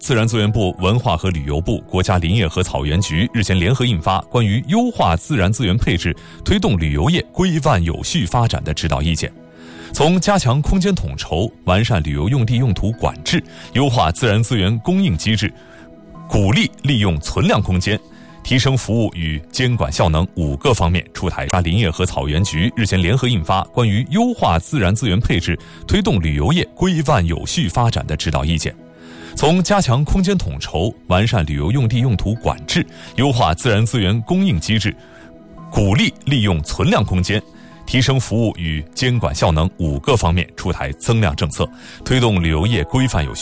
自然资源部、文化和旅游部、国家林业和草原局日前联合印发关于优化自然资源配置、推动旅游业规范有序发展的指导意见。从加强空间统筹、完善旅游用地用途管制、优化自然资源供应机制、鼓励利用存量空间、提升服务与监管效能5个方面出台。林业和草原局日前联合印发关于优化自然资源配置、推动旅游业规范有序发展的指导意见。从加强空间统筹、完善旅游用地用途管制、优化自然资源供应机制、鼓励利用存量空间、提升服务与监管效能5个方面出台增量政策，推动旅游业规范有序